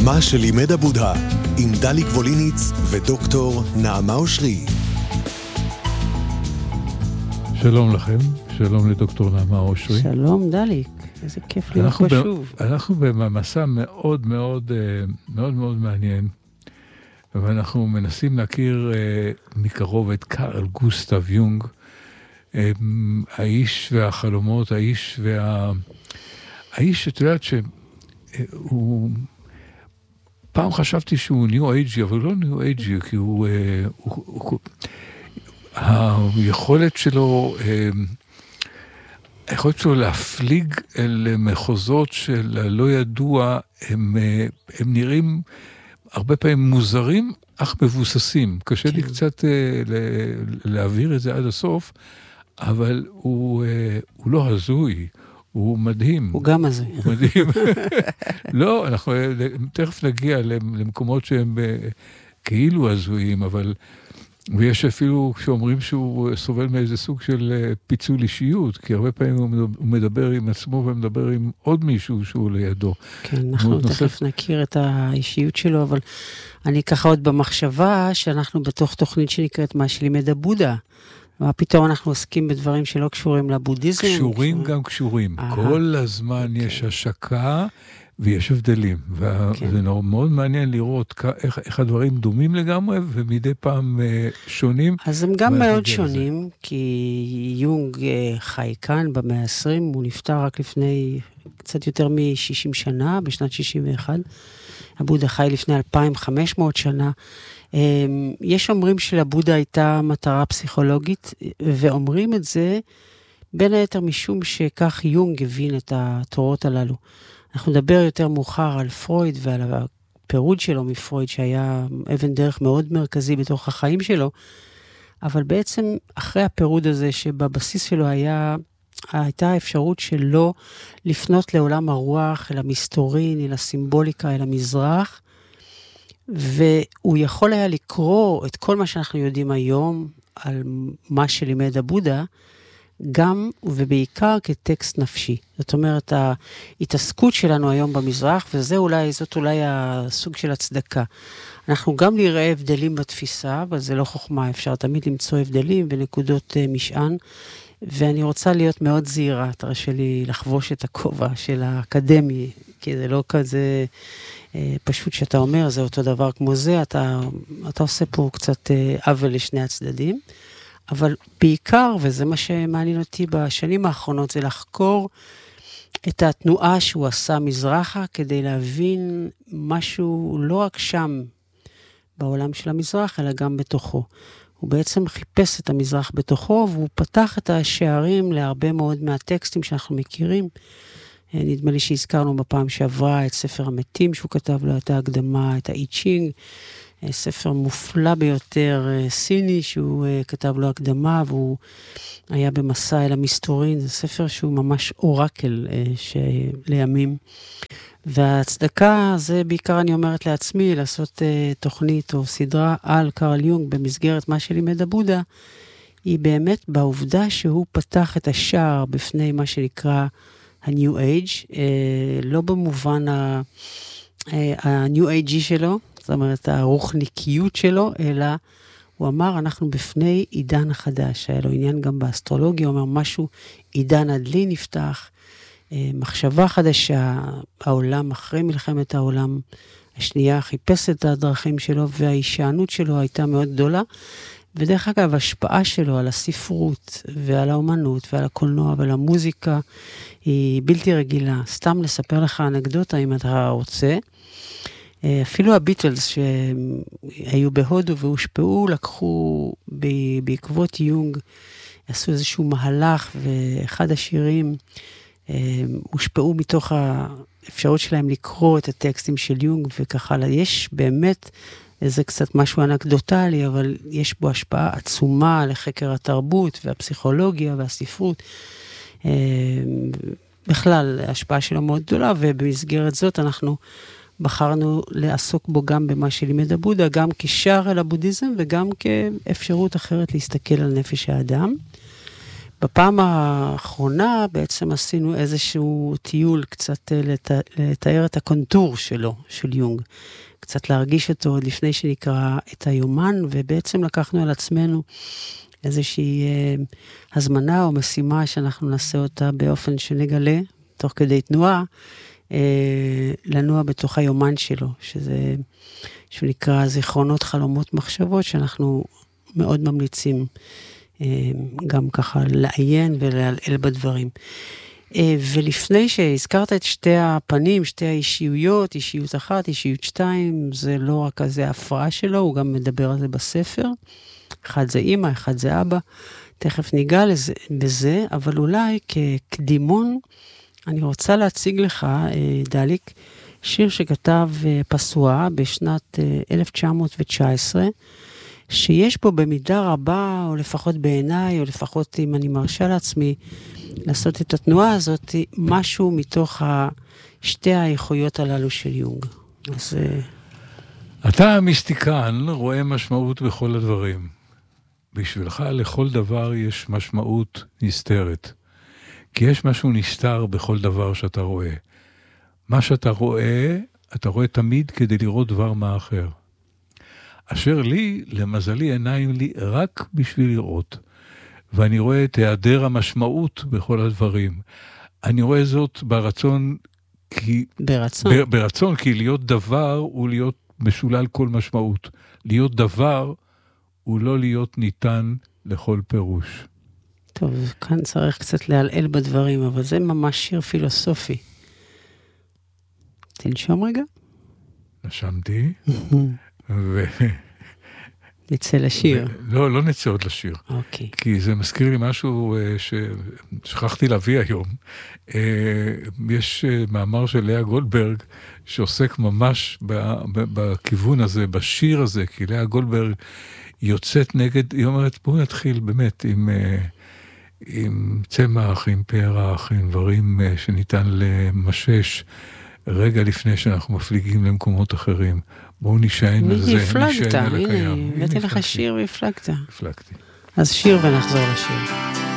מה שלימד הבודה, עם דליק ווליניץ ודוקטור נעמה אושרי. שלום לכם, שלום לדוקטור נעמה אושרי. שלום דליק, איזה כיף להיות פה שוב. אנחנו במסע מאוד מאוד מאוד מאוד מעניין, ואנחנו מנסים להכיר מקרוב את קארל גוסטב יונג, האיש והחלומות, האיש, את יודעת שהוא, פעם חשבתי שהוא ניו אייג'י, אבל לא ניו אייג'י, כי היכולת שלו להפליג אל מחוזות של לא ידוע, הם נראים הרבה פעמים מוזרים, אך מבוססים. קשה לי קצת להעביר את זה עד הסוף, אבל הוא לא הזוי, הוא מדהים. הוא גם הזוי. הוא מדהים. לא, אנחנו תכף נגיע למקומות שהם כאילו הזויים, אבל ויש אפילו שאומרים שהוא סובל מאיזה סוג של פיצול אישיות, כי הרבה פעמים הוא מדבר עם עצמו ומדבר עם עוד מישהו שהוא לידו. כן, אנחנו תכף נכיר את האישיות שלו, אבל אני ככה עוד במחשבה שאנחנו בתוך תוכנית שנקראת מה שלימד הבודה. מה פתאום אנחנו עוסקים בדברים שלא קשורים לבודהיזם? קשורים גם קשורים. כל הזמן יש השקה ויש הבדלים. וזה מאוד מעניין לראות איך הדברים דומים לגמרי, ומדי פעם שונים. אז הם גם מאוד שונים, כי יונג חי כאן במאה ה-20, הוא נפטר רק לפני קצת יותר מ-60 שנה, בשנת 61. הבודה חי לפני 2,500 שנה. יש אומרים שלבודה הייתה מטרה פסיכולוגית, ואומרים את זה בין היתר משום שכך יונג הבין את התורות הללו. אנחנו נדבר יותר מאוחר על פרויד ועל הפירוד שלו מפרויד, שהיה אבן דרך מאוד מרכזי בתוך החיים שלו, אבל בעצם אחרי הפירוד הזה שבבסיס שלו הייתה האפשרות שלו לפנות לעולם הרוח, אל המסתורין, אל הסימבוליקה, אל המזרח, והוא יכול היה לקרוא את כל מה שאנחנו יודעים היום על מה שלימד הבודה, גם ובעיקר כטקסט נפשי. זאת אומרת, ההתעסקות שלנו היום במזרח, זאת אולי הסוג של הצדקה. אנחנו גם נראה הבדלים בתפיסה, אבל זה לא חוכמה, אפשר תמיד למצוא הבדלים ונקודות משען, ואני רוצה להיות מאוד זהירה, תרשה לי לחבוש את הכובע של האקדמי, כי זה לא כזה פשוט שאתה אומר, זה אותו דבר כמו זה, אתה עושה פה קצת עוול לשני הצדדים, אבל בעיקר, וזה מה שמעניין אותי בשנים האחרונות, זה לחקור את התנועה שהוא עשה מזרחה, כדי להבין משהו לא רק שם בעולם של המזרח, אלא גם בתוכו. הוא בעצם חיפש את המזרח בתוכו, והוא פתח את השערים להרבה מאוד מהטקסטים שאנחנו מכירים. נדמה לי שהזכרנו בפעם שעברה את ספר המתים, שהוא כתב לו את ההקדמה, את האי צ'ינג, ספר מופלא ביותר, סיני, שהוא כתב לו הקדמה, והוא היה במסע אל המסתורין, זה ספר שהוא ממש אורקל לימים. והצדקה, זה בעיקר אני אומרת לעצמי, לעשות תוכנית או סדרה על קארל יונג במסגרת מה שלימד הבודה, היא באמת בעובדה שהוא פתח את השער בפני מה שנקרא ה-New Age, לא במובן ה-New Age שלו, זאת אומרת, הרוחניקיות שלו, אלא הוא אמר, אנחנו בפני עידן החדש. היה לו עניין גם באסטרולוגיה, הוא אומר משהו, עידן עדלי נפתח, מחשבה חדשה, העולם אחרי מלחמת העולם השנייה, חיפש את הדרכים שלו, וההישענות שלו הייתה מאוד גדולה, ודרך אגב, ההשפעה שלו על הספרות, ועל האומנות, ועל הקולנוע, ועל המוזיקה, היא בלתי רגילה. סתם לספר לך אנקדוטה, אם אתה רוצה, אפילו הביטלס שהיו בהודו והושפעו, לקחו בעקבות יונג, עשו איזשהו מהלך, ואחד השירים הושפעו מתוך האפשרות שלהם לקרוא את הטקסטים של יונג, וככה יש באמת איזה קצת משהו אנקדוטלי, אבל יש בו השפעה עצומה לחקר התרבות והפסיכולוגיה והספרות. בכלל, ההשפעה שלו מאוד גדולה, ובמסגרת זאת אנחנו בחרנו לעסוק בו גם במה שלימד הבודה, גם כשער אל הבודהיזם, וגם כאפשרות אחרת להסתכל על נפש האדם. בפעם האחרונה בעצם עשינו איזשהו טיול קצת לתאר את הקונטור שלו, של יונג. קצת להרגיש אותו עוד לפני שנקרא את היומן, ובעצם לקחנו על עצמנו איזושהי הזמנה או משימה שאנחנו נעשה אותה באופן שנגלה, תוך כדי תנועה, לנוע בתוך היומן שלו, שזה שנקרא זיכרונות, חלומות, מחשבות, שאנחנו מאוד ממליצים גם ככה לעיין ולהלעל בדברים. ולפני שהזכרת את שתי הפנים, שתי האישיויות, אישיות אחת, אישיות שתיים, זה לא רק איזה הפרעה שלו, הוא גם מדבר על זה בספר. אחד זה אמא, אחד זה אבא. תכף ניגע בזה, אבל אולי כקדימון, אני רוצה להציג לך, דליק, שיר שכתב פסואה בשנת 1919, שיש בו במידה רבה, או לפחות בעיניי, או לפחות אם אני מרשה לעצמי, לעשות את התנועה הזאת, משהו מתוך שתי האיכויות הללו של יונג. אז אתה המיסטיקן רואה משמעות בכל הדברים. בשבילך לכל דבר יש משמעות נסתרת. כי יש משהו נסתר בכל דבר שאתה רואה. מה שאתה רואה, אתה רואה תמיד כדי לראות דבר מה אחר. אשר לי, למזלי, עיניים לי רק בשביל לראות. ואני רואה את היעדר המשמעות בכל הדברים. אני רואה זאת ברצון, ברצון, כי להיות דבר הוא להיות משולל כל משמעות. להיות דבר הוא לא להיות ניתן לכל פירוש. טוב, כאן צריך קצת להלעל בדברים, אבל זה ממש שיר פילוסופי. תנשום רגע. נשמתי. נצא לשיר. לא נצא עוד לשיר. אוקיי. כי זה מזכיר לי משהו ששכחתי להביא היום. יש מאמר של לאה גולדברג, שעוסק ממש בכיוון הזה, בשיר הזה, כי לאה גולדברג יוצאת נגד, היא אומרת, בואו נתחיל באמת עם צמח, עם פרח, עם דברים שניתן למשש רגע לפני שאנחנו מפליגים למקומות אחרים. בואו נשען על זה, נשען על הקיים. הנה, הבאתי לך שיר והפלגת. הפלגתי. אז שיר ונחזור לשיר.